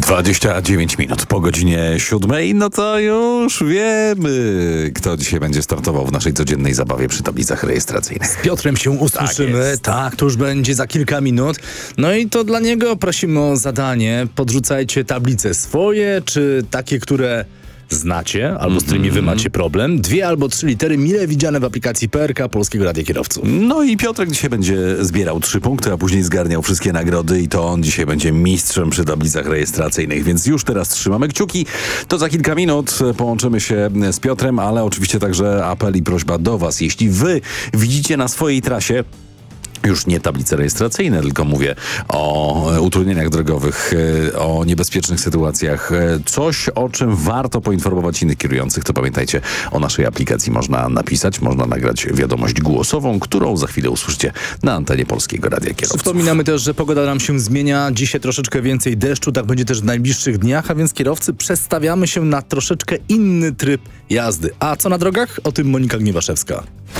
29 minut po godzinie 7, no to już wiemy, kto dzisiaj będzie startował w naszej codziennej zabawie przy tablicach rejestracyjnych. Z Piotrem się usłyszymy, tak, to już będzie za kilka minut. No i to dla niego prosimy o zadanie. Podrzucajcie tablice swoje, czy takie, które znacie, albo z którymi wy macie problem. 2 albo 3 litery mile widziane w aplikacji PRK Polskiego Radia Kierowców. No i Piotrek dzisiaj będzie zbierał 3 punkty, a później zgarniał wszystkie nagrody i to on dzisiaj będzie mistrzem przy tablicach rejestracyjnych, więc już teraz trzymamy kciuki. To za kilka minut połączymy się z Piotrem, ale oczywiście także apel i prośba do was. Jeśli wy widzicie na swojej trasie już nie tablice rejestracyjne, tylko mówię o utrudnieniach drogowych, o niebezpiecznych sytuacjach. Coś, o czym warto poinformować innych kierujących, to pamiętajcie, o naszej aplikacji można napisać, można nagrać wiadomość głosową, którą za chwilę usłyszycie na antenie Polskiego Radia Kierowców. Wspominamy też, że pogoda nam się zmienia. Dzisiaj troszeczkę więcej deszczu, tak będzie też w najbliższych dniach, a więc kierowcy przestawiamy się na troszeczkę inny tryb jazdy. A co na drogach? O tym Monika Gniewaszewska.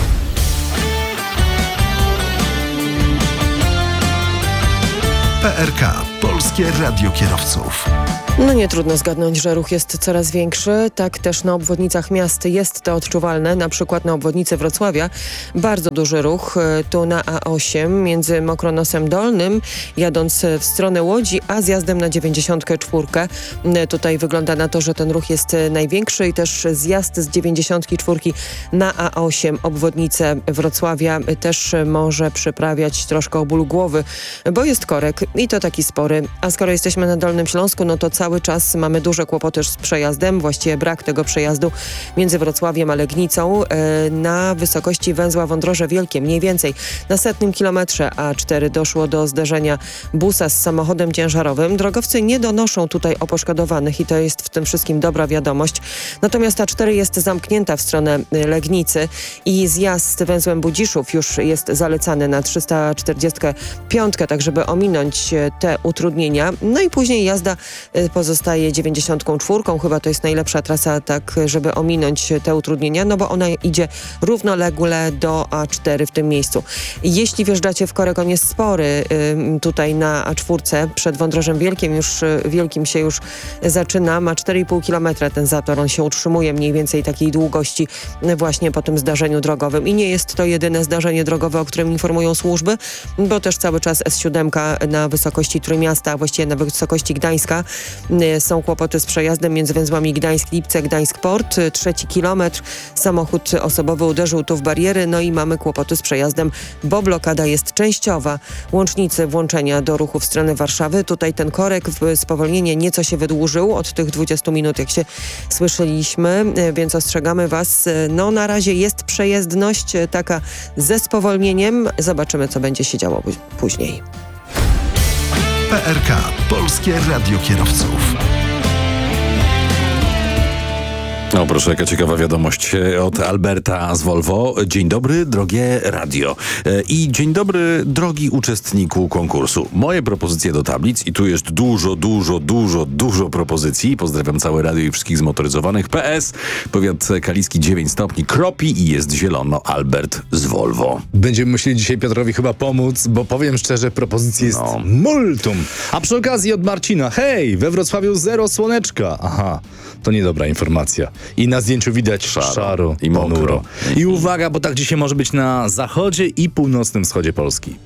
PRK, Polskie Radio Kierowców. No nie trudno zgadnąć, że ruch jest coraz większy. Tak też na obwodnicach miast jest to odczuwalne. Na przykład na obwodnicy Wrocławia bardzo duży ruch. Tu na A8 między Mokronosem Dolnym, jadąc w stronę Łodzi, a zjazdem na 94. Tutaj wygląda na to, że ten ruch jest największy i też zjazd z 94 na A8 obwodnicę Wrocławia też może przyprawiać troszkę o ból głowy, bo jest korek i to taki spory. A skoro jesteśmy na Dolnym Śląsku, no to cały czas mamy duże kłopoty z przejazdem, właściwie brak tego przejazdu między Wrocławiem a Legnicą na wysokości węzła Wądroże Wielkie. Mniej więcej na 100 kilometrze A4 doszło do zderzenia busa z samochodem ciężarowym. Drogowcy nie donoszą tutaj o poszkodowanych i to jest w tym wszystkim dobra wiadomość. Natomiast A4 jest zamknięta w stronę Legnicy i zjazd węzłem Budziszów już jest zalecany na 345, tak żeby ominąć te utrudnienia. No i później jazda pozostaje 94. Chyba to jest najlepsza trasa, tak żeby ominąć te utrudnienia, no bo ona idzie równolegle do A4 w tym miejscu. Jeśli wjeżdżacie w korek, on jest spory tutaj na A4 przed Wądrożem Wielkim się już zaczyna. Ma 4,5 km ten zator. On się utrzymuje mniej więcej takiej długości właśnie po tym zdarzeniu drogowym. I nie jest to jedyne zdarzenie drogowe, o którym informują służby, bo też cały czas S7 na wysokości Trójmiasta, a właściwie na wysokości Gdańska. Są kłopoty z przejazdem między węzłami Gdańsk-Lipce, Gdańsk-Port. 3 kilometr. Samochód osobowy uderzył tu w bariery, no i mamy kłopoty z przejazdem, bo blokada jest częściowa. Łącznicy włączenia do ruchu w stronę Warszawy. Tutaj ten korek, spowolnienie nieco się wydłużył od tych 20 minut, jak się słyszeliśmy, więc ostrzegamy was. No na razie jest przejezdność taka ze spowolnieniem. Zobaczymy, co będzie się działo później. PRK, Polskie Radio Kierowców. No proszę, jaka ciekawa wiadomość od Alberta z Volvo. Dzień dobry, drogie radio. I dzień dobry, drogi uczestniku konkursu. Moje propozycje do tablic i tu jest dużo propozycji. Pozdrawiam całe radio i wszystkich zmotoryzowanych. PS, powiat kaliski 9 stopni, kropi i jest zielono. Albert z Volvo. Będziemy musieli dzisiaj Piotrowi chyba pomóc, bo powiem szczerze, propozycji jest multum. A przy okazji od Marcina. Hej, we Wrocławiu 0 słoneczka. Aha, to niedobra informacja. I na zdjęciu widać szaro i ponuro. I uwaga, bo tak dzisiaj może być na zachodzie i północnym wschodzie Polski.